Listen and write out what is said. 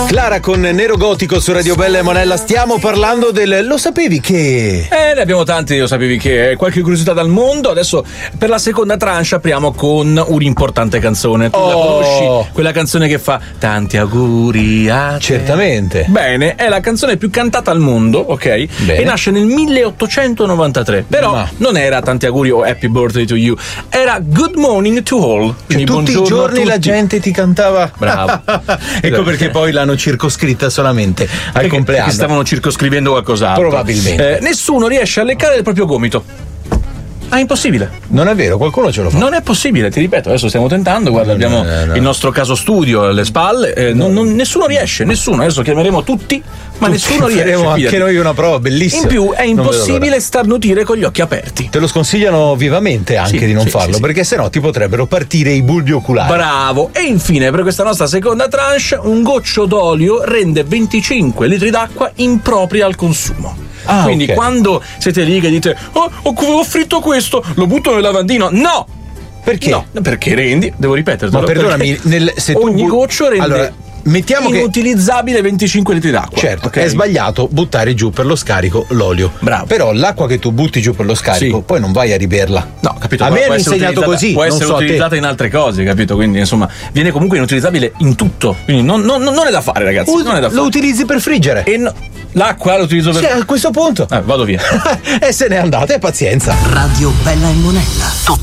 Clara con Nero Gotico su Radio Bella e Monella. Stiamo parlando del lo sapevi che? Ne abbiamo tanti, lo sapevi che? Qualche curiosità dal mondo. Adesso per la seconda tranche apriamo con un'importante canzone. Tu la conosci? Quella canzone che fa tanti auguri a te. Certamente. Bene, è la canzone più cantata al mondo, ok? Bene. E nasce nel 1893. Però non era tanti auguri o happy birthday to you, era good morning to all. Cioè, tutti i giorni la gente ti cantava. Bravo. Ecco perché poi l'hanno circoscritta solamente al compleanno. Perché stavano circoscrivendo qualcos'altro. Probabilmente. Nessuno riesce a leccare il proprio gomito. Ah, impossibile. Non è vero, qualcuno ce lo fa. Non è possibile, ti ripeto, adesso stiamo tentando, guarda, abbiamo il nostro caso studio alle spalle, nessuno riesce, nessuno, adesso chiameremo tutti, ma nessuno riesce. Faremo anche noi una prova bellissima. In più è impossibile starnutire con gli occhi aperti. Te lo sconsigliano vivamente anche di non farlo, perché sennò ti potrebbero partire i bulbi oculari. Bravo! E infine, per questa nostra seconda tranche, un goccio d'olio rende 25 litri d'acqua impropri al consumo. Quindi quando siete lì che dite ho fritto questo, lo butto nel lavandino, no! Perché? No, perché rendi, devo ripetertelo. Ma perdonami, se tu ogni goccio rende mettiamo inutilizzabile 25 litri d'acqua. Certo, è sbagliato buttare giù per lo scarico l'olio. Bravo. Però l'acqua che tu butti giù per lo scarico, poi non vai a riberla. No, capito? A me hanno insegnato così. Può essere utilizzata in altre cose, capito? Quindi insomma viene comunque inutilizzabile in tutto. Quindi non è da fare, ragazzi. Non è da fare. Lo utilizzi per friggere. L'acqua lo utilizzo per. Sì, a questo punto. Vado via. E se n'è andata, e pazienza. Radio Bella e Monella.